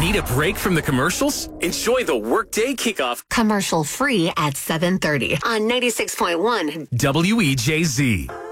Need a break from the commercials? Enjoy the Workday Kickoff. Commercial free at 7:30 on 96.1 WEJZ.